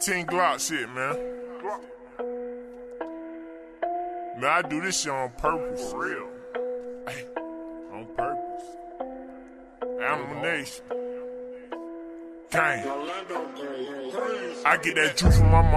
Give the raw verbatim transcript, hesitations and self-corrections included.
eighteen Glock shit, man. Man, I do this shit on purpose. For real. Hey, on purpose. Animal Nation. Gang. I get that juice from my mom.